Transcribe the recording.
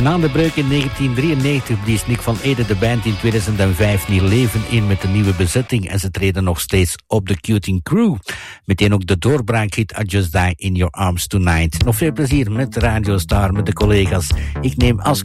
Na de breuk in 1993 blies Nick van Ede de band in 2005 nieuw leven in met een nieuwe bezetting en ze treden nog steeds op de Cuting Crew. Meteen ook de doorbraakhit I Just Die in Your Arms Tonight. Nog veel plezier met Radio Star, met de collega's. Ik neem als